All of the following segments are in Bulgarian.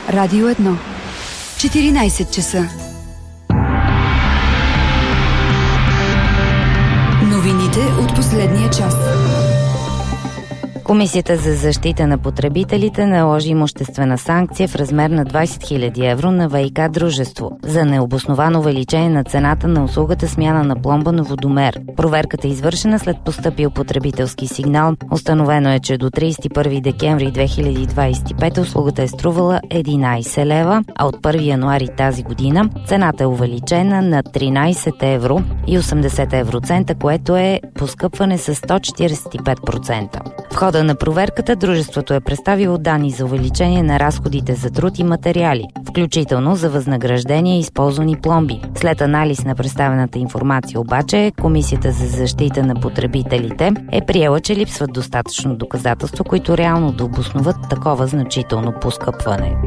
Радио 1. 14 часа. Новините от последния час. Комисията за защита на потребителите наложи имуществена санкция в размер на 20 000 евро на ВиК дружество за необосновано увеличение на цената на услугата смяна на пломба на водомер. Проверката е извършена след постъпил потребителски сигнал. Установено е, че до 31 декември 2025 услугата е струвала 11 лева, а от 1 януари тази година цената е увеличена на 13 евро и 80 евроцента, което е поскъпване с 145%. В хода на проверката дружеството е представило данни за увеличение на разходите за труд и материали, включително за възнаграждение и използвани пломби. След анализ на представената информация обаче, Комисията за защита на потребителите е приела, че липсват достатъчно доказателства, които реално да обосноват такова значително поскъпване.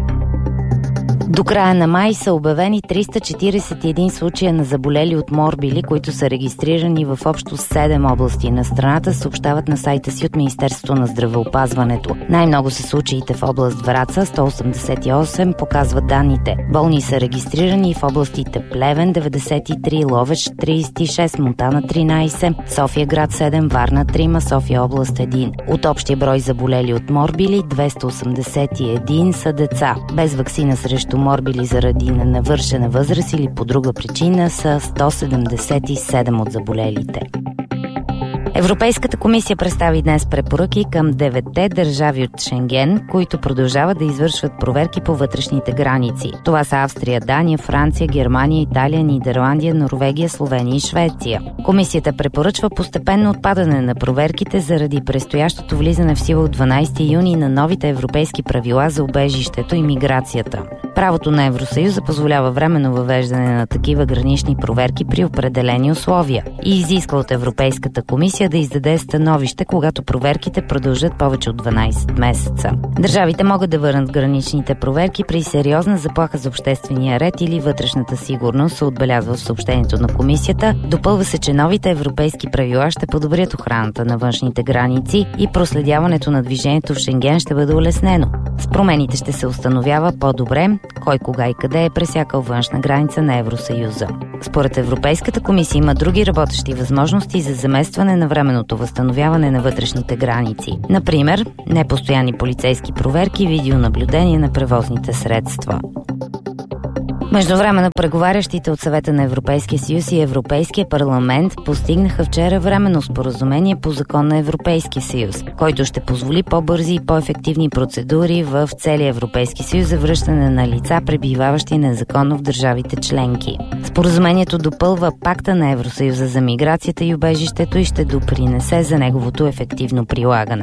До края на май са обявени 341 случая на заболели от морбили, които са регистрирани в общо 7 области на страната, съобщават на сайта си от Министерството на здравеопазването. Най-много са случаите в област Враца, 188, показват данните. Болни са регистрирани в областите Плевен, 93, Ловеч, 36, Монтана, 13, София град 7, Варна 3, София област 1. От общия брой заболели от морбили, 281 са деца. Без ваксина срещу морбили заради ненавършена възраст или по друга причина са 177 от заболелите. Европейската комисия представи днес препоръки към 9 държави от Шенген, които продължават да извършват проверки по вътрешните граници. Това са Австрия, Дания, Франция, Германия, Италия, Нидерландия, Норвегия, Словения и Швеция. Комисията препоръчва постепенно отпадане на проверките заради предстоящото влизане в сила от 12 юни на новите европейски правила за убежището и миграцията. Правото на Евросъюза позволява временно въвеждане на такива гранични проверки при определени условия и изисква от Европейската комисия да издаде становище, когато проверките продължат повече от 12 месеца. Държавите могат да върнат граничните проверки при сериозна заплаха за обществения ред или вътрешната сигурност, се отбелязва в съобщението на комисията. Допълва се, че новите европейски правила ще подобрят охраната на външните граници и проследяването на движението в Шенген ще бъде улеснено. С промените ще се установява по-добре кой, кога и къде е пресякал външна граница на Евросъюза. Според Европейската комисия има други работещи възможности за заместване на временното възстановяване на вътрешните граници. Например, непостоянни полицейски проверки и видеонаблюдение на превозните средства. Междувременно преговарящите от Съвета на Европейския съюз и Европейския парламент постигнаха вчера временно споразумение по закон на Европейския съюз, който ще позволи по-бързи и по-ефективни процедури в целия Европейски съюз за връщане на лица, пребиваващи незаконно в държавите членки. Споразумението допълва пакта на Евросъюза за миграцията и убежището и ще допринесе за неговото ефективно прилагане.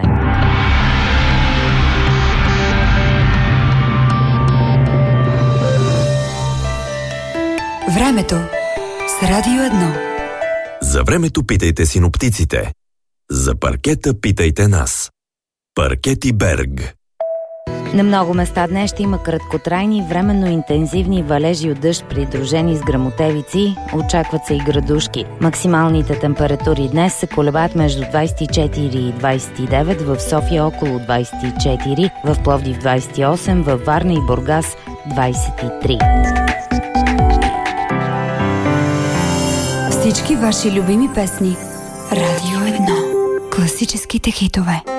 Времето с Радио 1. За времето питайте синоптиците. За паркета питайте нас. Паркети Берг. На много места днес ще има краткотрайни, временно интензивни валежи от дъжд, придружени с гръмотевици. Очакват се и градушки. Максималните температури днес се колебаят между 24 и 29, в София около 24, в Пловдив 28, във Варна и Бургас 23. Всички ваши любими песни. Радио 1. Класическите хитове.